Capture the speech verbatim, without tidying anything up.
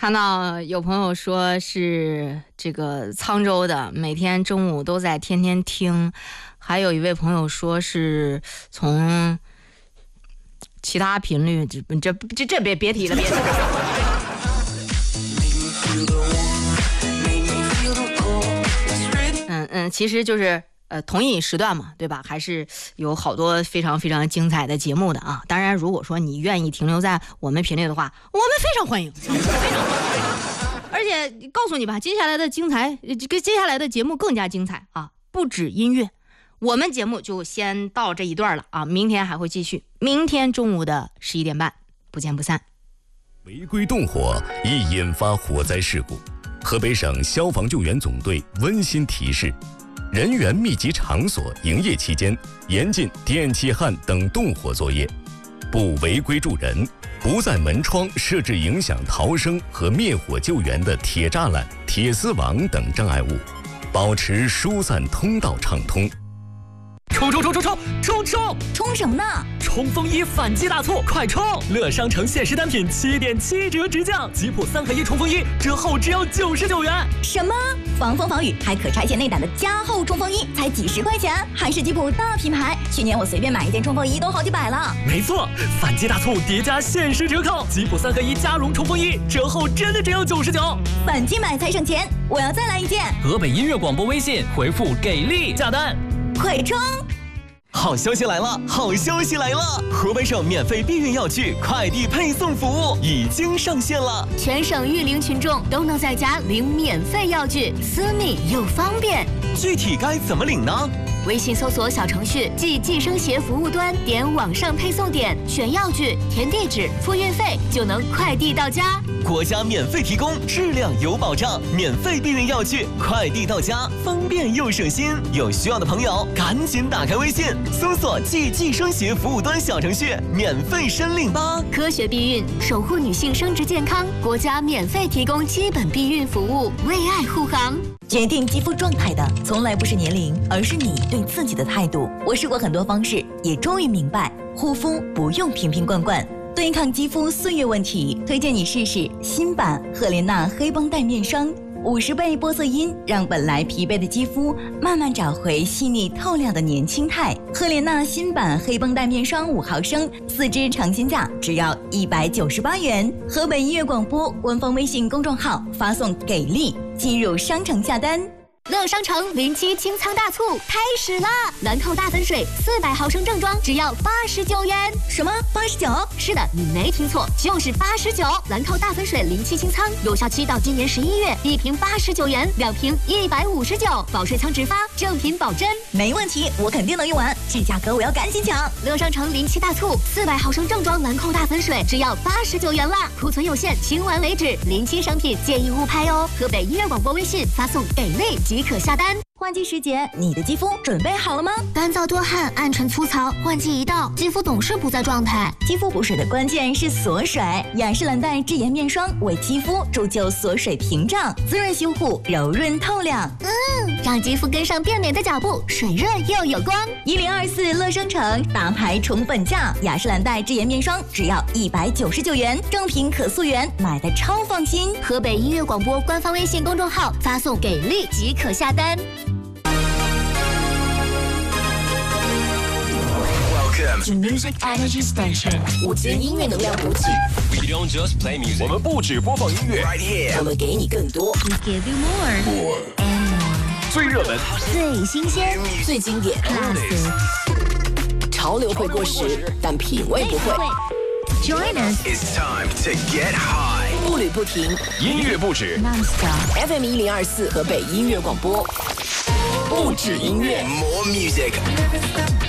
看到有朋友说是这个沧州的，每天中午都在天天听，还有一位朋友说是从其他频率，这这这这别别提了，别提了。嗯嗯，其实就是呃同一时段嘛，对吧？还是有好多非常非常精彩的节目的啊。当然，如果说你愿意停留在我们频率的话，我们非常欢迎，非常欢迎。而且告诉你吧，接下来的精彩，这个接下来的节目更加精彩啊！不止音乐，我们节目就先到这一段了啊，明天还会继续。明天中午的十一点半，不见不散。 违规动火易引发火灾事故。河北省消防救援总队温馨提示：人员密集场所营业期间，严禁电气焊等动火作业，不违规助人，不在门窗设置影响逃生和灭火救援的铁栅栏、铁丝网等障碍物，保持疏散通道畅通。 冲冲冲冲冲冲冲！ 冲什么呢？ 冲锋衣反击大促，快冲！乐商城限时单品七点七折直降，吉普三合一冲锋衣折后只要九十九元。 什么？防风防雨还可拆卸内胆的加厚冲锋衣才几十块钱，还是吉普大品牌。去年我随便买一件冲锋衣都好几百了。 没错，反击大促叠加限时折扣，吉普三合一加绒冲锋衣折后真的只要九十九。 反击买才省钱，我要再来一件。 河北音乐广播微信回复给力下单。 快冲！ 好消息来了！好消息来了！河北省免费避孕药具快递配送服务已经上线了， 全省育龄群众都能在家领免费药具，私密又方便。 具体该怎么领呢？ 微信搜索小程序即计生协服务端，点网上配送点，选药具，填地址，付运费，就能快递到家。 国家免费提供，质量有保障，免费避孕药具快递到家，方便又省心。有需要的朋友赶紧打开微信，搜索即计生协服务端小程序，免费申领吧。 科学避孕，守护女性生殖健康，国家免费提供基本避孕服务，为爱护航。 决定肌肤状态的从来不是年龄，而是你对自己的态度。我试过很多方式，也终于明白，护肤不用瓶瓶罐罐。对抗肌肤岁月问题，推荐你试试新版赫莲娜黑绷带面霜，五十倍玻色因让本来疲惫的肌肤慢慢找回细腻透亮的年轻态。赫莲娜新版黑绷带面霜五毫升，四支尝鲜价只要一百九十八元。河北音乐广播官方微信公众号发送给力，进入商城下单。 乐商城零七清仓大促开始啦！兰蔻大粉水四百毫升正装只要八十九元。 什么？八十九？ 是的，你没听错，就是八十九。兰蔻大粉水零七清仓，有效期到今年十一月，一瓶八十九元，两瓶一百五十九，保水仓直发，正品保真。 没问题，我肯定能用完。这价格我要赶紧抢！ 乐商城零七大促，四百毫升正装兰蔻大粉水只要八十九元啦，库存有限，清完为止。零七商品建议勿拍哦。河北音乐广播微信发送给力即可下单。 换季时节，你的肌肤准备好了吗？ 干燥多汗、暗沉粗糙，换季一到，肌肤总是不在状态。 肌肤补水的关键是锁水，雅诗兰黛智妍面霜为肌肤铸就锁水屏障，滋润修护，柔润透亮。 嗯，让肌肤跟上变美的脚步，水润又有光。 一零二四乐商城大牌宠粉价，雅诗兰黛智妍面霜只要一百九十九元，正品可溯源，买的超放心。 河北音乐广播官方微信公众号发送给力即可下单。 To Music Energy Station， 五间音乐能量补给。 We don't just play music， 我们不只播放音乐 ，right here， 我们给你更多。 We give you more more and more， 最热门、 最新鲜、 最经典。 classic， 潮流会过时，但品味不会。 Join us， It's time to get high， 步履不停， 音乐不止 ，non-stop。 F M 一零二四河北音乐广播，不止音乐 ，more music。